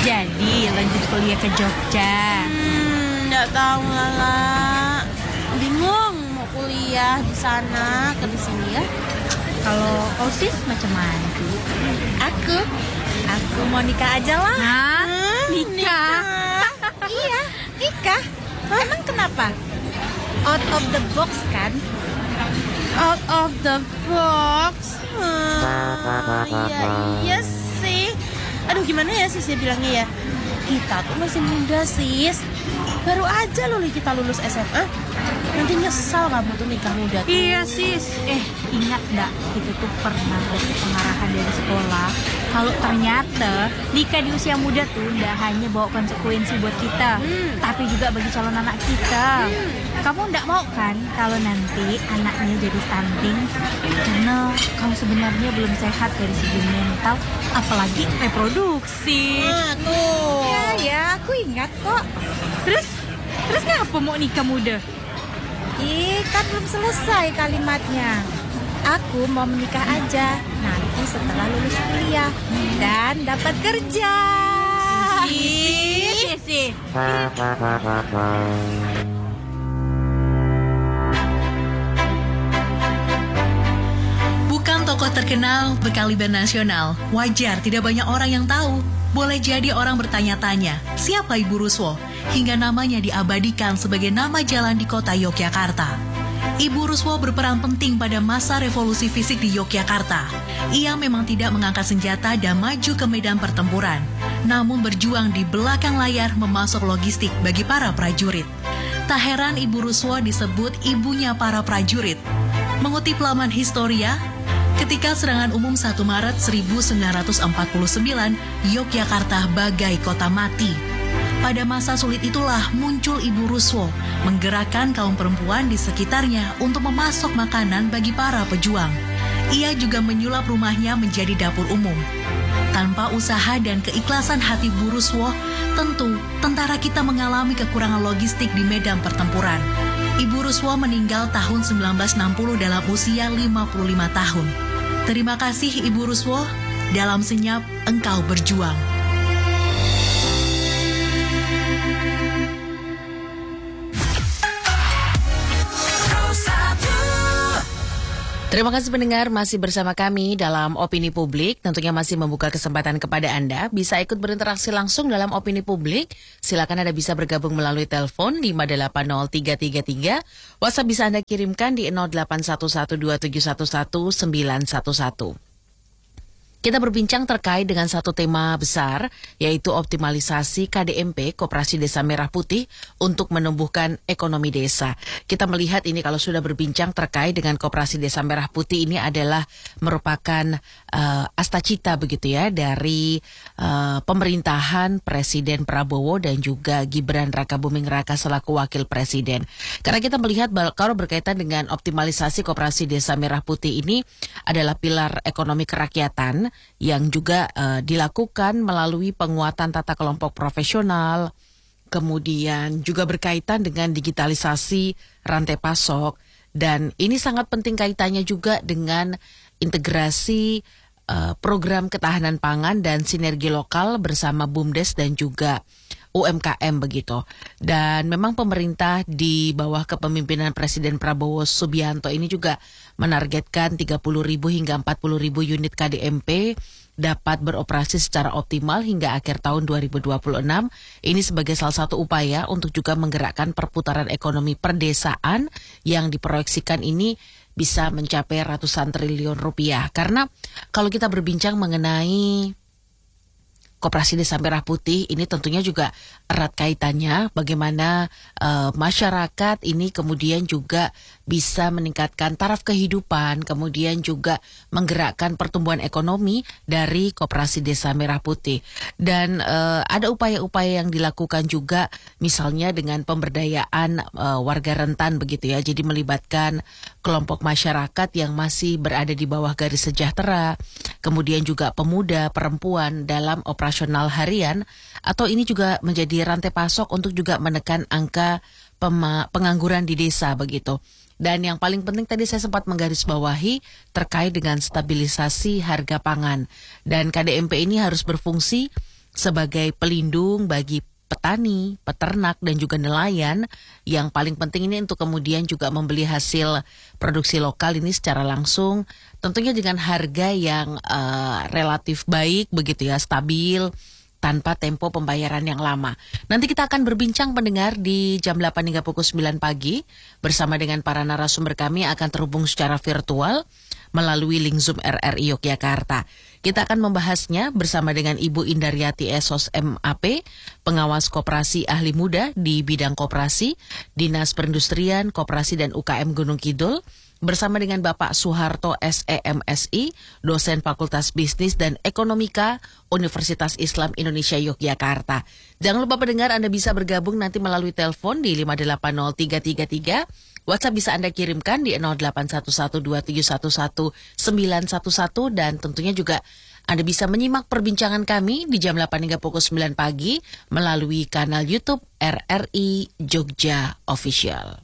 Jadi lanjut kuliah ke Jogja. Nggak tahu Lala. Bingung mau kuliah di sana ke di sini ya. Kalau kau sis macam mana sih? Aku mau nikah aja lah. Hah? Nikah? Iya, nikah. Emang kenapa? Out of the box kan? Out of the box. Iya sih. Aduh gimana ya sis ya bilangnya ya. Kita tuh masih muda sis. Baru aja loh kita lulus SMA. Nanti nyesal kamu tuh nikah muda tuh. Iya sis. Ingat gak? Itu tuh pernah dapat pengarahan dari sekolah. Kalau ternyata nikah di usia muda tuh nggak hanya bawa konsekuensi buat kita, tapi juga bagi calon anak kita. Kamu nggak mau kan kalau nanti anaknya jadi stunting karena kamu sebenarnya belum sehat dari segi mental, apalagi reproduksi. Tuh. Ya, aku ingat kok. Terus ngapa mau nikah muda? Kan belum selesai kalimatnya. Aku mau menikah aja nanti setelah lulus kuliah dan dapat kerja. Sih. Bukan tokoh terkenal berkaliber nasional, wajar tidak banyak orang yang tahu. Boleh jadi orang bertanya-tanya, siapa Ibu Ruswo? Hingga namanya diabadikan sebagai nama jalan di kota Yogyakarta. Ibu Ruswo berperan penting pada masa revolusi fisik di Yogyakarta. Ia memang tidak mengangkat senjata dan maju ke medan pertempuran, namun berjuang di belakang layar memasok logistik bagi para prajurit. Tak heran Ibu Ruswo disebut ibunya para prajurit. Mengutip laman Historia, ketika serangan umum 1 Maret 1949, Yogyakarta bagai kota mati. Pada masa sulit itulah muncul Ibu Ruswo, menggerakkan kaum perempuan di sekitarnya untuk memasok makanan bagi para pejuang. Ia juga menyulap rumahnya menjadi dapur umum. Tanpa usaha dan keikhlasan hati Bu Ruswo, tentu tentara kita mengalami kekurangan logistik di medan pertempuran. Ibu Ruswo meninggal tahun 1960 dalam usia 55 tahun. Terima kasih Ibu Ruswo, dalam senyap engkau berjuang. Terima kasih pendengar masih bersama kami dalam Opini Publik. Tentunya masih membuka kesempatan kepada Anda bisa ikut berinteraksi langsung dalam Opini Publik. Silakan Anda bisa bergabung melalui telepon 5803333. WhatsApp bisa Anda kirimkan di 0811271111. Kita berbincang terkait dengan satu tema besar, yaitu optimalisasi KDMP, Koperasi Desa Merah Putih, untuk menumbuhkan ekonomi desa. Kita melihat ini kalau sudah berbincang terkait dengan Koperasi Desa Merah Putih, ini adalah merupakan astacita begitu ya, dari pemerintahan Presiden Prabowo dan juga Gibran Rakabuming Raka selaku Wakil Presiden. Karena kita melihat kalau berkaitan dengan optimalisasi Koperasi Desa Merah Putih ini adalah pilar ekonomi kerakyatan, yang juga dilakukan melalui penguatan tata kelompok profesional, kemudian juga berkaitan dengan digitalisasi rantai pasok, dan ini sangat penting kaitannya juga dengan integrasi program ketahanan pangan dan sinergi lokal bersama BUMDes dan juga UMKM begitu. Dan memang pemerintah di bawah kepemimpinan Presiden Prabowo Subianto ini juga menargetkan 30.000 hingga 40.000 unit KDMP dapat beroperasi secara optimal hingga akhir tahun 2026. Ini sebagai salah satu upaya untuk juga menggerakkan perputaran ekonomi perdesaan yang diproyeksikan ini bisa mencapai ratusan triliun rupiah. Karena kalau kita berbincang mengenai Koperasi Desa Merah Putih, ini tentunya juga erat kaitannya bagaimana masyarakat ini kemudian juga bisa meningkatkan taraf kehidupan, kemudian juga menggerakkan pertumbuhan ekonomi dari Koperasi Desa Merah Putih. Dan ada upaya-upaya yang dilakukan juga misalnya dengan pemberdayaan warga rentan begitu ya. Jadi melibatkan kelompok masyarakat yang masih berada di bawah garis sejahtera, kemudian juga pemuda, perempuan dalam operasional harian, atau ini juga menjadi rantai pasok untuk juga menekan angka pengangguran di desa begitu. Dan yang paling penting tadi saya sempat menggarisbawahi terkait dengan stabilisasi harga pangan. Dan KDMP ini harus berfungsi sebagai pelindung bagi petani, peternak, dan juga nelayan. Yang paling penting ini untuk kemudian juga membeli hasil produksi lokal ini secara langsung, tentunya dengan harga yang relatif baik begitu ya, stabil, tanpa tempo pembayaran yang lama. Nanti kita akan berbincang pendengar di jam 8 hingga pukul 9 pagi bersama dengan para narasumber kami akan terhubung secara virtual melalui link Zoom RRI Yogyakarta. Kita akan membahasnya bersama dengan Ibu Indaryati Esos MAP, pengawas koperasi ahli muda di bidang koperasi, Dinas Perindustrian, Koperasi dan UKM Gunung Kidul, bersama dengan Bapak Suharto SEMSI, dosen Fakultas Bisnis dan Ekonomika Universitas Islam Indonesia Yogyakarta. Jangan lupa pendengar Anda bisa bergabung nanti melalui telepon di 580333. WhatsApp bisa Anda kirimkan di 0811271111 dan tentunya juga Anda bisa menyimak perbincangan kami di jam 8 hingga pukul 9 pagi melalui kanal YouTube RRI Jogja Official.